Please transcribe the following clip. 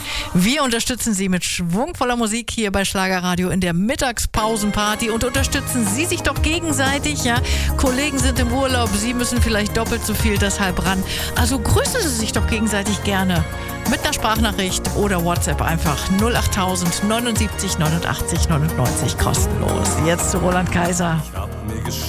Wir unterstützen Sie mit schwungvoller Musik hier bei Schlagerradio in der Mittagspausenparty und unterstützen Sie sich doch gegenseitig, ja? Kollegen sind im Urlaub, Sie müssen vielleicht doppelt so viel deshalb ran. Also grüßen Sie sich doch gegenseitig gerne. Mit einer Sprachnachricht oder WhatsApp einfach 08000 79 89 99 kostenlos. Jetzt zu Roland Kaiser.